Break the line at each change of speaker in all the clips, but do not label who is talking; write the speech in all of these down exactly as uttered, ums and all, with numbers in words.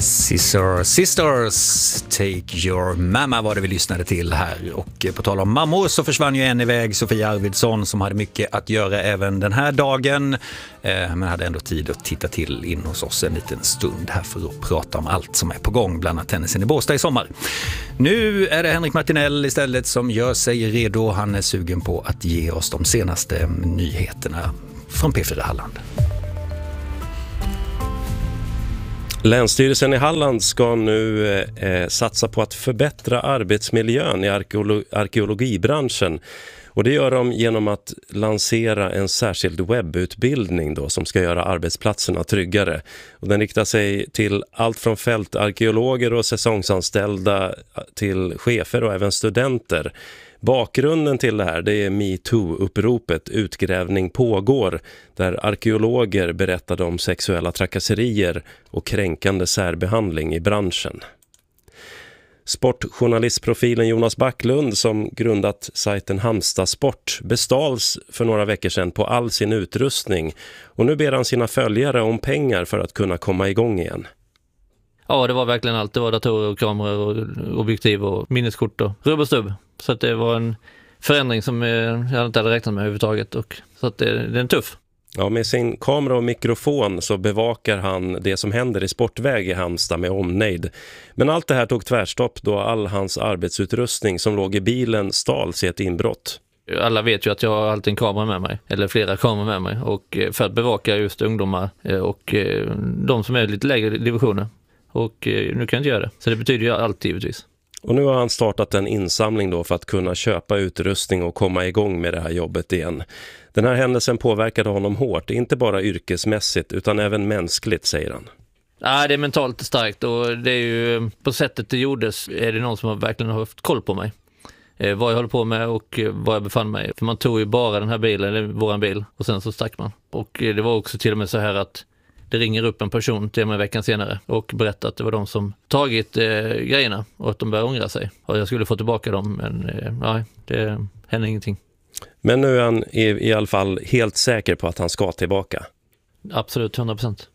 Scissor Sisters, Take Your Mama var det vi lyssnade till här. Och på tal om mammor så försvann ju en iväg, Sofia Arvidsson, som hade mycket att göra även den här dagen. Eh, men hade ändå tid att titta till in hos oss en liten stund här för att prata om allt som är på gång, bland annat tennisen i Båstad i sommar. Nu är det Henrik Martinell istället som gör sig redo. Han är sugen på att ge oss de senaste nyheterna från P fyra Halland.
Länsstyrelsen i Halland ska nu eh, satsa på att förbättra arbetsmiljön i arkeolo- arkeologibranschen. Och det gör de genom att lansera en särskild webbutbildning då, som ska göra arbetsplatserna tryggare. Och den riktar sig till allt från fältarkeologer och säsongsanställda till chefer och även studenter. Bakgrunden till det här, det är MeToo-uppropet Utgrävning pågår, där arkeologer berättade om sexuella trakasserier och kränkande särbehandling i branschen. Sportjournalistprofilen Jonas Backlund, som grundat sajten Halmstad Sport, bestals för några veckor sedan på all sin utrustning. Och nu ber han sina följare om pengar för att kunna komma igång igen.
Ja, det var verkligen allt. Det var datorer och kameror och objektiv och minneskort och rubb och stubb. Så att det var en förändring som jag inte hade räknat med överhuvudtaget. Och så att det, det är en tuff.
Ja, med sin kamera och mikrofon så bevakar han det som händer i Sportväg i Halmstad med omnejd. Men allt det här tog tvärstopp då all hans arbetsutrustning som låg i bilen stals i ett inbrott.
Alla vet ju att jag har alltid en kamera med mig, eller flera kameror med mig. Och för att bevaka just ungdomar och de som är lite lägre divisioner. Och nu kan jag inte göra det. Så det betyder ju allt givetvis.
Och nu har han startat en insamling då för att kunna köpa utrustning och komma igång med det här jobbet igen. Den här händelsen påverkade honom hårt, inte bara yrkesmässigt utan även mänskligt, säger han.
Ja, det är mentalt starkt och det är ju på sättet det gjordes är det någon som har verkligen haft koll på mig. Eh, vad jag håller på med och eh, var jag befann mig. För man tog ju bara den här bilen, eller våran bil, och sen så stack man. Och eh, det var också till och med så här att det ringer upp en person till mig veckan senare och berättar att det var de som tagit eh, grejerna och att de börjar ångra sig. Och jag skulle få tillbaka dem, men eh, nej, det hände ingenting.
Men nu är han i, i alla fall helt säker på att han ska tillbaka.
Absolut, hundra procent.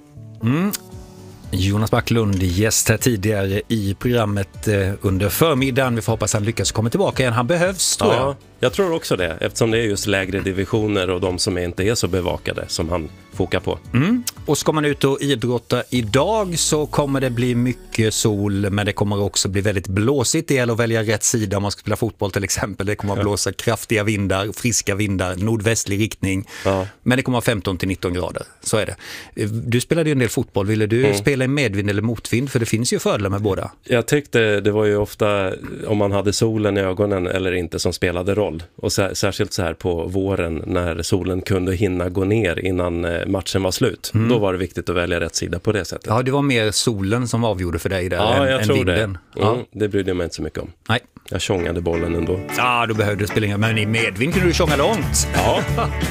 Mm. Jonas Backlund, gäst här tidigare i programmet eh, under förmiddagen. Vi får hoppas han lyckas komma tillbaka igen. Han behövs, tror
ja,
jag.
Jag tror också det, eftersom det är just lägre divisioner och de som inte är så bevakade som han fokar på.
Mm. Och ska man ut och idrotta idag så kommer det bli mycket sol, men det kommer också bli väldigt blåsigt. Det gäller att välja rätt sida om man ska spela fotboll till exempel. Det kommer att blåsa kraftiga vindar, friska vindar, nordvästlig riktning. Ja. Men det kommer att vara femton till nitton grader, så är det. Du spelade ju en del fotboll. Ville du mm. spela i medvind eller motvind? För det finns ju fördelar med båda. Jag
tyckte det var ju ofta om man hade solen i ögonen eller inte som spelade roll. Och särskilt så här på våren när solen kunde hinna gå ner innan matchen var slut. Mm. Då var det viktigt att välja rätt sida på det sättet.
Ja, det var mer solen som avgjorde för dig där
ja,
än,
jag
än
tror
vinden.
Det. Mm, ja. Det brydde jag mig inte så mycket om.
Nej.
Jag tjongade bollen ändå.
Ja, då behövde du spela. Men i medvind kunde du tjonga långt.
Ja.